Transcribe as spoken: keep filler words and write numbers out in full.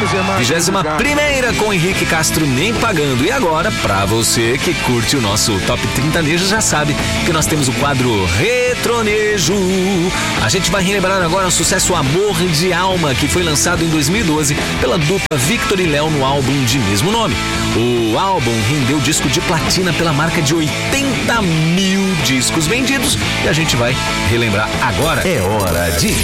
vigésima primeira com Henrique Castro, Nem Pagando. E agora, pra você que curte o nosso Top trinta Nejo, já sabe que nós temos o quadro Retronejo. A gente vai relembrar agora o sucesso Amor de Alma, que foi lançado em dois mil e doze pela dupla Victor e Léo no álbum de mesmo nome. O álbum rendeu disco de platina pela marca de oitenta mil discos vendidos e a gente vai relembrar agora. É hora de